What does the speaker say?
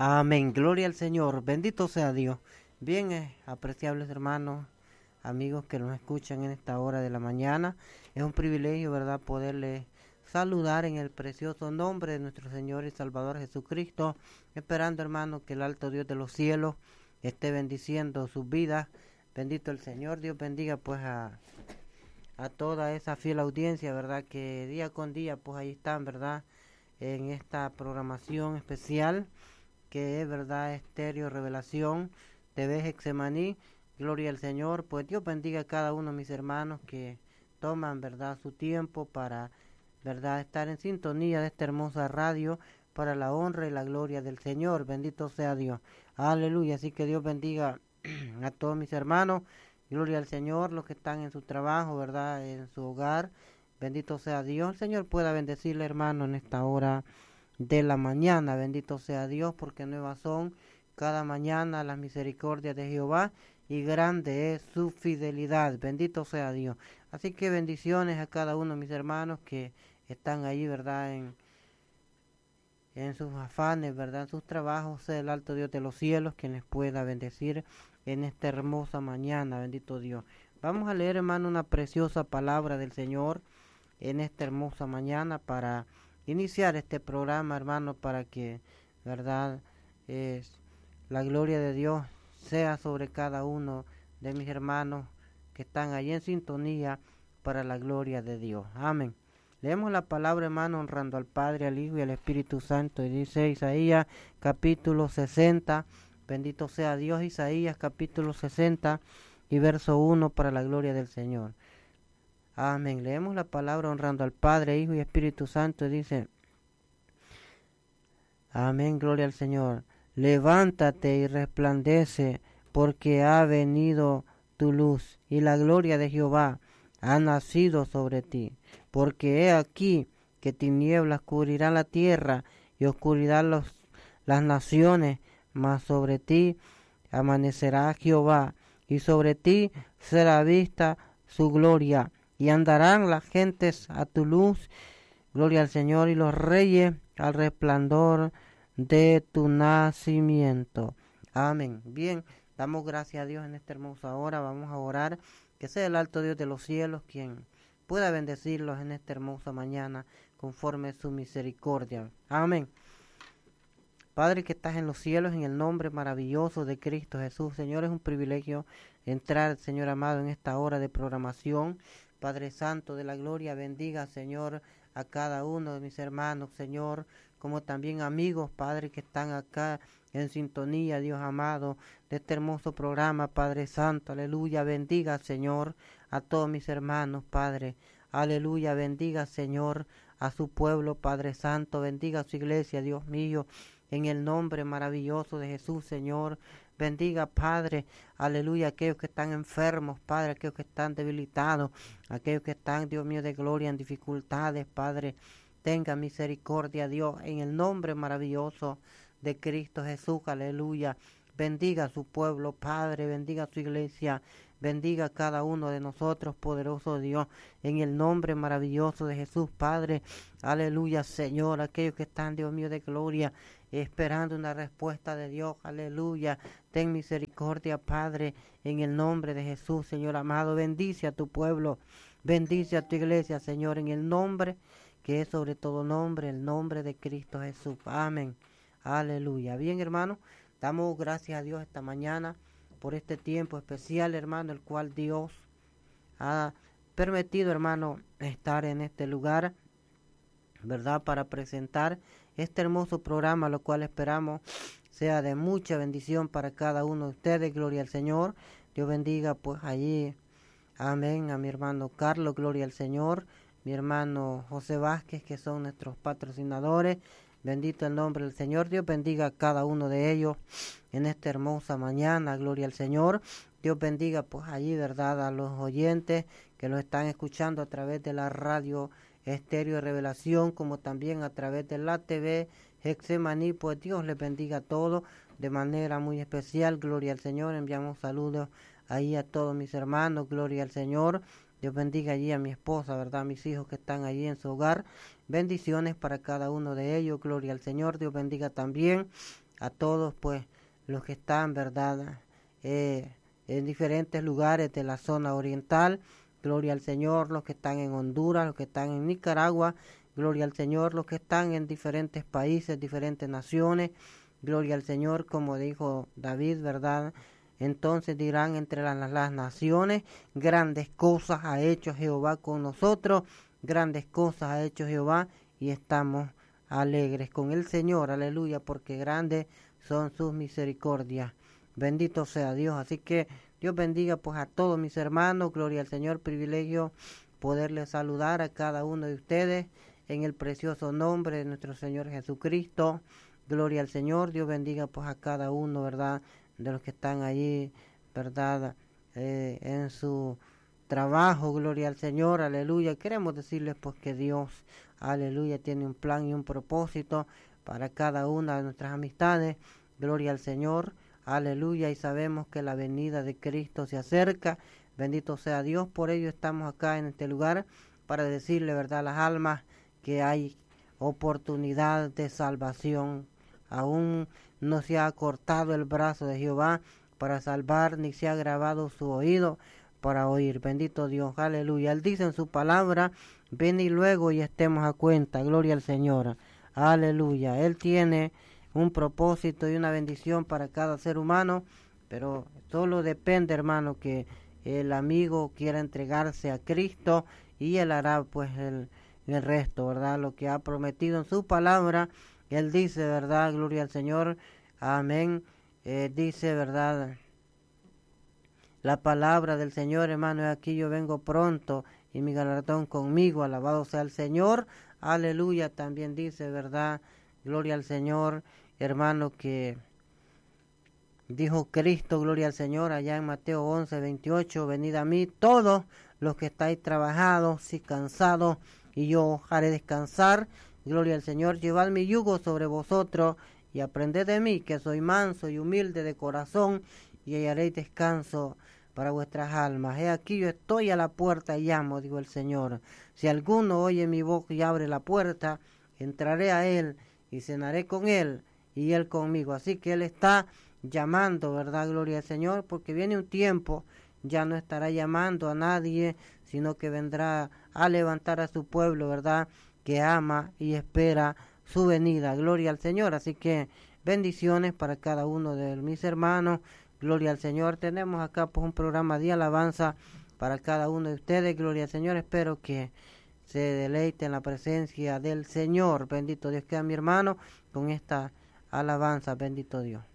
Amén, gloria al Señor, bendito sea Dios. Bien, apreciables hermanos, amigos que nos escuchan en esta hora de la mañana, es un privilegio, ¿verdad?, poderles saludar en el precioso nombre de nuestro Señor y Salvador Jesucristo, esperando, hermanos, que el alto Dios de los cielos esté bendiciendo sus vidas. Bendito el Señor, Dios bendiga pues a toda esa fiel audiencia, ¿verdad?, que día con día pues ahí están, ¿verdad?, en esta programación especial que es, verdad, Estéreo Revelación, TV Hexemaní. Gloria al Señor. Pues Dios bendiga a cada uno de mis hermanos que toman, verdad, su tiempo para, verdad, estar en sintonía de esta hermosa radio para la honra y la gloria del Señor. Bendito sea Dios. Aleluya. Así que Dios bendiga a todos mis hermanos. Gloria al Señor, los que están en su trabajo, verdad, en su hogar. Bendito sea Dios. El Señor pueda bendecirle, hermano, en esta hora de la mañana. Bendito sea Dios, porque nuevas son cada mañana las misericordias de Jehová, y grande es su fidelidad. Bendito sea Dios. Así que bendiciones a cada uno de mis hermanos que están ahí, verdad, en sus afanes, verdad, en sus trabajos. Sea el alto Dios de los cielos quien les pueda bendecir en esta hermosa mañana. Bendito Dios. Vamos a leer, hermano, una preciosa palabra del Señor en esta hermosa mañana para iniciar este programa, hermano, para que, verdad, la gloria de Dios sea sobre cada uno de mis hermanos que están allí en sintonía para la gloria de Dios. Amén. Leemos la palabra, hermano, honrando al Padre, al Hijo y al Espíritu Santo. Y dice Isaías capítulo 60, bendito sea Dios. Isaías capítulo 60 y verso 1 para la gloria del Señor. Amén. Leemos la palabra honrando al Padre, Hijo y Espíritu Santo. Y dice, amén, gloria al Señor. Levántate y resplandece, porque ha venido tu luz, y la gloria de Jehová ha nacido sobre ti. Porque he aquí que tinieblas cubrirán la tierra, y oscuridad las naciones, mas sobre ti amanecerá Jehová, y sobre ti será vista su gloria. Y andarán las gentes a tu luz, gloria al Señor, y los reyes al resplandor de tu nacimiento. Amén. Bien, damos gracias a Dios en esta hermosa hora. Vamos a orar, que sea el alto Dios de los cielos quien pueda bendecirlos en esta hermosa mañana conforme a su misericordia. Amén. Padre que estás en los cielos, en el nombre maravilloso de Cristo Jesús, Señor, es un privilegio entrar, Señor amado, en esta hora de programación. Padre Santo de la gloria, bendiga, Señor, a cada uno de mis hermanos, Señor, como también amigos, Padre, que están acá en sintonía, Dios amado, de este hermoso programa, Padre Santo, aleluya, bendiga, Señor, a todos mis hermanos, Padre, aleluya, bendiga, Señor, a su pueblo, Padre Santo, bendiga a su iglesia, Dios mío, en el nombre maravilloso de Jesús, Señor. Bendiga, Padre, aleluya, aquellos que están enfermos, Padre, aquellos que están debilitados, aquellos que están, Dios mío, de gloria en dificultades, Padre. Tenga misericordia, Dios, en el nombre maravilloso de Cristo Jesús, aleluya. Bendiga a su pueblo, Padre, bendiga a su iglesia, bendiga a cada uno de nosotros, poderoso Dios, en el nombre maravilloso de Jesús, Padre, aleluya, Señor, aquellos que están, Dios mío, de gloria, esperando una respuesta de Dios, aleluya, ten misericordia, Padre, en el nombre de Jesús, Señor amado, bendice a tu pueblo, bendice a tu iglesia, Señor, en el nombre que es sobre todo nombre, el nombre de Cristo Jesús, amén, aleluya. Bien, hermano, damos gracias a Dios esta mañana por este tiempo especial, hermano, el cual Dios ha permitido, hermano, estar en este lugar, verdad, para presentar este hermoso programa, lo cual esperamos sea de mucha bendición para cada uno de ustedes. Gloria al Señor. Dios bendiga pues allí, amén, a mi hermano Carlos, gloria al Señor, mi hermano José Vázquez, que son nuestros patrocinadores. Bendito el nombre del Señor. Dios bendiga a cada uno de ellos en esta hermosa mañana. Gloria al Señor. Dios bendiga pues allí, verdad, a los oyentes que los están escuchando a través de la radio Estéreo de Revelación, como también a través de la TV Hexemaní. Pues Dios les bendiga a todos de manera muy especial. Gloria al Señor. Enviamos saludos ahí a todos mis hermanos. Gloria al Señor. Dios bendiga allí a mi esposa, verdad, a mis hijos que están allí en su hogar. Bendiciones para cada uno de ellos. Gloria al Señor. Dios bendiga también a todos pues los que están, ¿verdad? En diferentes lugares de la zona oriental. Gloria al Señor, los que están en Honduras, los que están en Nicaragua. Gloria al Señor, los que están en diferentes países, diferentes naciones. Gloria al Señor, como dijo David, ¿verdad? Entonces dirán entre las naciones, grandes cosas ha hecho Jehová con nosotros, grandes cosas ha hecho Jehová, y estamos alegres con el Señor, aleluya, porque grandes son sus misericordias. Bendito sea Dios. Así que Dios bendiga pues a todos mis hermanos. Gloria al Señor, privilegio poderles saludar a cada uno de ustedes en el precioso nombre de nuestro Señor Jesucristo. Gloria al Señor. Dios bendiga pues a cada uno, ¿verdad?, de los que están allí, ¿verdad?, en su trabajo. Gloria al Señor, aleluya. Queremos decirles pues que Dios, aleluya, tiene un plan y un propósito para cada una de nuestras amistades. Gloria al Señor, aleluya, y sabemos que la venida de Cristo se acerca. Bendito sea Dios. Por ello estamos acá en este lugar para decirle, ¿verdad?, a las almas que hay oportunidad de salvación. Aún no se ha cortado el brazo de Jehová para salvar, ni se ha grabado su oído para oír. Bendito Dios, aleluya. Él dice en su palabra, ven y luego y estemos a cuenta. Gloria al Señor, aleluya. Él tiene un propósito y una bendición para cada ser humano, pero solo depende, hermano, que el amigo quiera entregarse a Cristo, y Él hará pues el resto, ¿verdad? Lo que ha prometido en su palabra. Él dice, ¿verdad? Gloria al Señor, amén. Dice, ¿verdad?, la palabra del Señor, hermano, aquí yo vengo pronto y mi galardón conmigo, alabado sea el Señor, aleluya. También dice, ¿verdad?, gloria al Señor, hermano, que dijo Cristo, gloria al Señor, allá en Mateo 11:28, venid a mí todos los que estáis trabajados y cansados, y yo os haré descansar. Gloria al Señor, llevad mi yugo sobre vosotros y aprended de mí, que soy manso y humilde de corazón, y hallaréis descanso para vuestras almas. He aquí yo estoy a la puerta y llamo, dijo el Señor. Si alguno oye mi voz y abre la puerta, entraré a él y cenaré con él y él conmigo. Así que Él está llamando, ¿verdad? Gloria al Señor, porque viene un tiempo, ya no estará llamando a nadie, sino que vendrá a levantar a su pueblo, ¿verdad?, que ama y espera su venida. Gloria al Señor. Así que bendiciones para cada uno de mis hermanos. Gloria al Señor. Tenemos acá pues un programa de alabanza para cada uno de ustedes. Gloria al Señor. Espero que se deleite en la presencia del Señor. Bendito Dios. Queda mi hermano con esta alabanza. Bendito Dios.